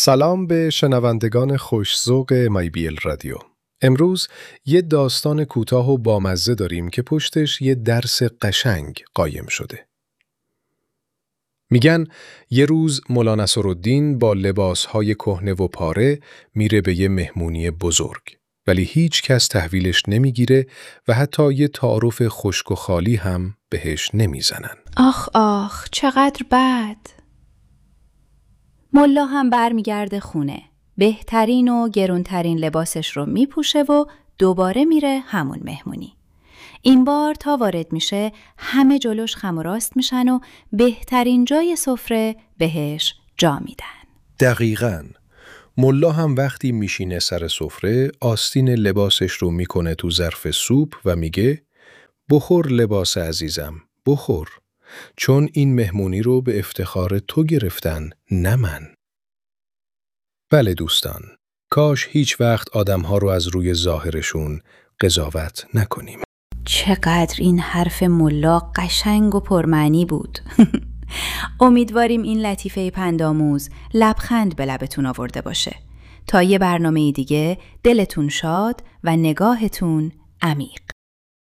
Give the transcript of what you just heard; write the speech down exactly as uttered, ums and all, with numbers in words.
سلام به شنوندگان خوش‌ذوق مایبیل رادیو. امروز یه داستان کوتاه و بامزه داریم که پشتش یه درس قشنگ قایم شده. میگن یه روز مولا نصرالدین با لباسهای کهنه و پاره میره به یه مهمونی بزرگ، ولی هیچ کس تحویلش نمیگیره و حتی یه تعارف خشک و خالی هم بهش نمیزنن. آخ آخ چقدر بد. ملا هم برمیگرده خونه. بهترین و گرونترین لباسش رو میپوشه و دوباره میره همون مهمونی. این بار تا وارد میشه همه جلوش خم و راست میشن و بهترین جای سفره بهش جا میدن. دقیقاً. ملا هم وقتی میشینه سر سفره آستین لباسش رو میکنه تو ظرف سوپ و میگه بخور لباس عزیزم، بخور. چون این مهمونی رو به افتخار تو گرفتن، نه من. بله دوستان، کاش هیچ وقت آدم‌ها رو از روی ظاهرشون قضاوت نکنیم. چقدر این حرف ملا قشنگ و پرمعنی بود. امیدواریم این لطیفه پندآموز لبخند به لبتون آورده باشه. تا یه برنامه دیگه دلتون شاد و نگاهتون عمیق.